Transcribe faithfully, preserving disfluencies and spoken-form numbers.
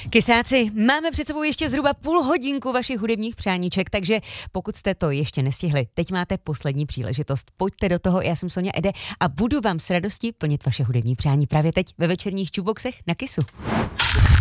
Kysáci, máme před sebou ještě zhruba půl hodinku vašich hudebních přáníček, takže pokud jste to ještě nestihli, teď máte poslední příležitost. Pojďte do toho, já jsem Sonja Ede a budu vám s radostí plnit vaše hudební přání právě teď ve večerních jukeboxech na Kissu.